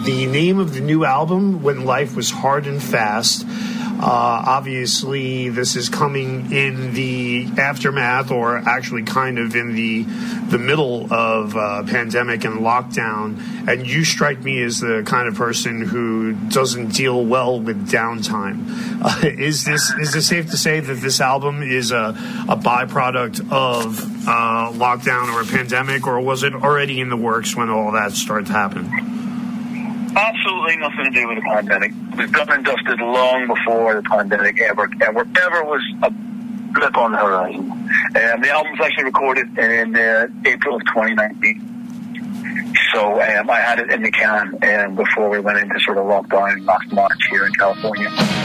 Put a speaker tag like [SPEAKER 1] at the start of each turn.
[SPEAKER 1] the name of the new album, When Life Was Hard and Fast. Obviously, this is coming in the aftermath, or actually kind of in the middle of pandemic and lockdown. And you strike me as the kind of person who doesn't deal well with downtime. Is this safe to say that this album is a byproduct of lockdown or a pandemic, or was it already in the works when all that started to happen?
[SPEAKER 2] Absolutely nothing to do with the pandemic. We've done and dusted long before the pandemic ever was a blip on the horizon. The album's actually recorded in April of 2019. So I had it in the can before we went into sort of lockdown last March here in California.